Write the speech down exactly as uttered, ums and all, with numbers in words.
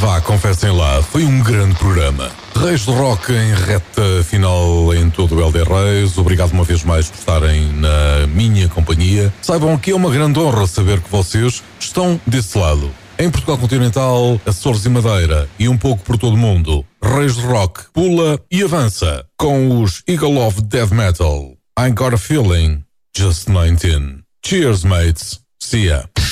Vá, confessem lá, foi um grande programa. Reis do Rock em reta final em todo o Helder Reis. Obrigado uma vez mais por estarem na minha companhia. Saibam que é uma grande honra saber que vocês estão desse lado. Em Portugal Continental, Açores e Madeira e um pouco por todo o mundo, Reis do Rock pula e avança com os Eagle of Death Metal. I Got a Feeling, Just nineteen. Cheers, mates. See ya.